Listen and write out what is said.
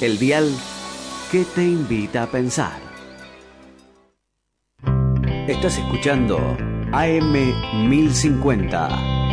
El dial que te invita a pensar. Estás escuchando AM 1050